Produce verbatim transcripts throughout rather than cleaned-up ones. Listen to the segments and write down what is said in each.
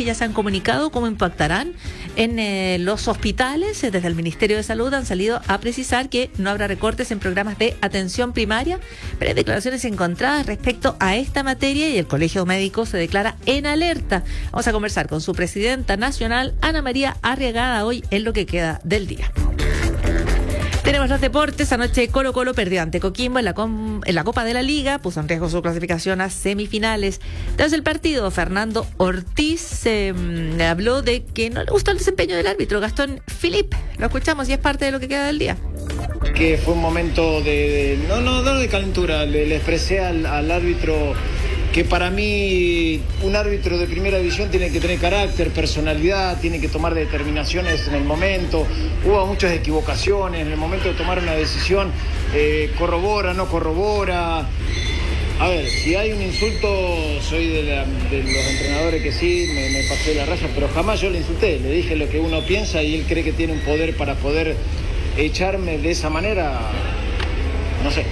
que ya se han comunicado, cómo impactarán en eh, los hospitales. Desde el Ministerio de Salud han salido a precisar que no habrá recortes en programas de atención primaria, pero hay declaraciones encontradas respecto a esta materia y el Colegio Médico se declara en alerta. Vamos a conversar con su presidenta nacional, Ana María Arriagada, hoy en lo que queda del día. Tenemos los deportes. Anoche Colo Colo perdió ante Coquimbo en la, com- en la Copa de la Liga, puso en riesgo su clasificación a semifinales. Tras el partido, Fernando Ortiz eh, habló de que no le gustó el desempeño del árbitro, Gastón Philippe. Lo escuchamos y es parte de lo que queda del día. Que fue un momento de, de no, no, no de calentura, le, le expresé al, al árbitro que para mí un árbitro de primera división tiene que tener carácter, personalidad, tiene que tomar determinaciones en el momento. Hubo muchas equivocaciones, en el momento de tomar una decisión, eh, corrobora, no corrobora. A ver, si hay un insulto, soy de, la, de los entrenadores que sí, me, me pasé la raya, pero jamás yo le insulté, le dije lo que uno piensa y él cree que tiene un poder para poder echarme de esa manera, no sé.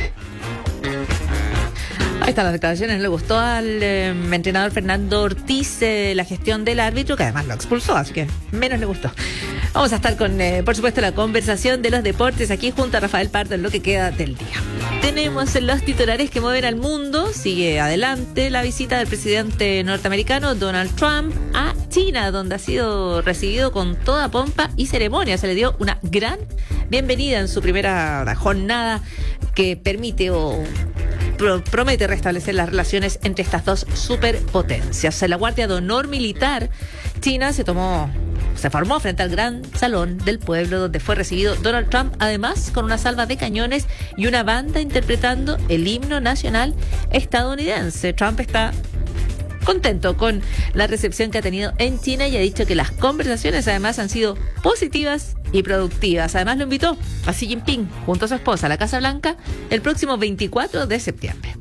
Ahí están las declaraciones. Le gustó al eh, entrenador Fernando Ortiz eh, la gestión del árbitro, que además lo expulsó, así que menos le gustó. Vamos a estar con, eh, por supuesto, la conversación de los deportes aquí junto a Rafael Pardo en lo que queda del día. Tenemos los titulares que mueven al mundo. Sigue adelante la visita del presidente norteamericano Donald Trump a China, donde ha sido recibido con toda pompa y ceremonia. Se le dio una gran bienvenida en su primera jornada que permite o pro- promete restablecer las relaciones entre estas dos superpotencias. La Guardia de Honor Militar China se tomó se formó frente al Gran Salón del Pueblo, donde fue recibido Donald Trump, además con una salva de cañones y una banda interpretando el himno nacional estadounidense. Trump está contento con la recepción que ha tenido en China y ha dicho que las conversaciones además han sido positivas y productivas. Además lo invitó a Xi Jinping junto a su esposa a la Casa Blanca el próximo veinticuatro de septiembre.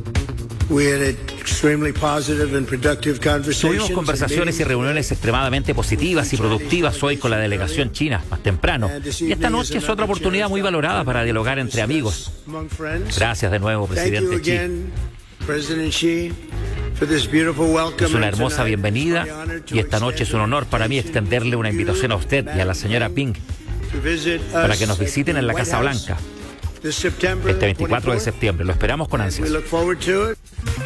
Tuvimos conversaciones y reuniones extremadamente positivas y productivas hoy con la delegación china, más temprano. Y esta noche es otra oportunidad muy valorada para dialogar entre amigos. Gracias de nuevo, presidente Xi. Es una hermosa bienvenida y esta noche es un honor para mí extenderle una invitación a usted y a la señora Ping para que nos visiten en la Casa Blanca este veinticuatro de septiembre. Lo esperamos con ansias.